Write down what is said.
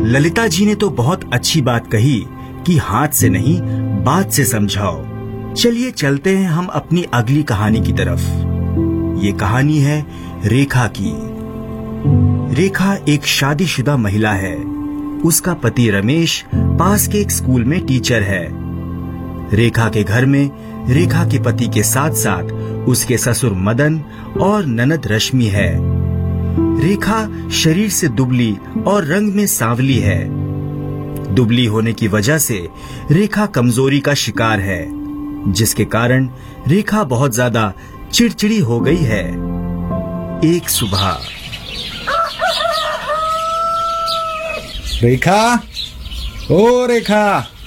ललिता जी ने तो बहुत अच्छी बात कही कि हाथ से नहीं बात से समझाओ। चलिए चलते हैं हम अपनी अगली कहानी की तरफ। ये कहानी है रेखा की। रेखा एक शादीशुदा महिला है। उसका पति रमेश पास के एक स्कूल में टीचर है। रेखा के घर में रेखा के पति के साथ साथ उसके ससुर मदन और ननद रश्मि है। रेखा शरीर से दुबली और रंग में सांवली है। दुबली होने की वजह से रेखा कमजोरी का शिकार है, जिसके कारण रेखा बहुत ज्यादा चिड़चिड़ी हो गई है। एक सुबह रेखा, ओ रेखा,